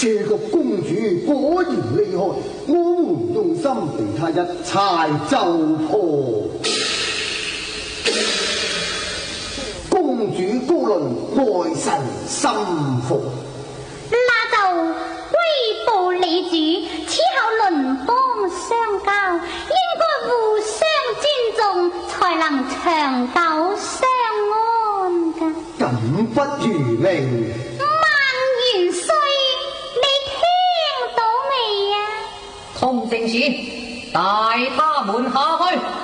这个公主果然厉害，我们用心被她一猜就破。公主高论，外神心服。 那就归步离主，此后邻邦相交，应该互相尊重，才能长久相安噶。 敢不如命？ 万元帅，你聽到未啊？ 通正船，帶他們下去。